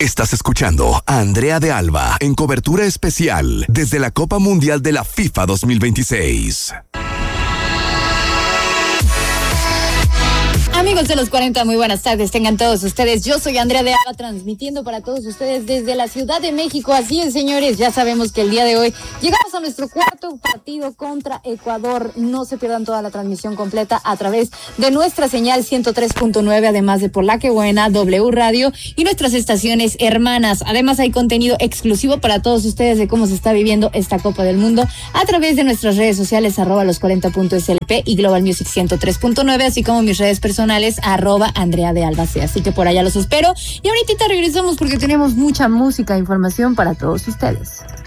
Estás escuchando a Andrea de Alba en cobertura especial desde la Copa Mundial de la FIFA 2026. Amigos de los 40, muy buenas tardes, tengan todos ustedes. Yo soy Andrea de Alba, transmitiendo para todos ustedes desde la Ciudad de México. Así es, señores, ya sabemos que el día de hoy llegamos a nuestro cuarto partido contra Ecuador. No se pierdan toda la transmisión completa a través de nuestra señal 103.9, además de por La Que Buena, W Radio y nuestras estaciones hermanas. Además hay contenido exclusivo para todos ustedes de cómo se está viviendo esta Copa del Mundo a través de nuestras redes sociales, @los40.slp y Global Music 103.9, así como mis redes personales, @Andrea de Alba. Así que por allá los espero. Y ahorita regresamos porque tenemos mucha música e información para todos ustedes.